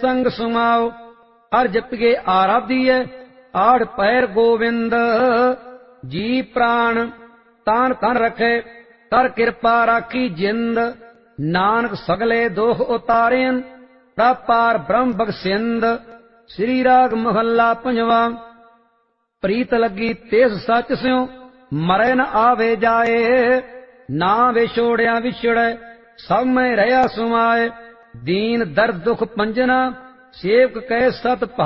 संग सुमाओ। हर जपिए आराधिए आड़ पैर गोविंद। जी प्राण तान कन रखे कर कृपा राखी जिंद। नानक सगले दोख उतारेन पार ब्रह्म बख्शिंद। श्री राग महला पंजवा। प्रीत लगी तेस सच स्यों मरै न आवे जाए। ना विछोड़िया विछड़े सब में रहा सुमाए। दीन दर्द दुख पंजना सेवक कै सत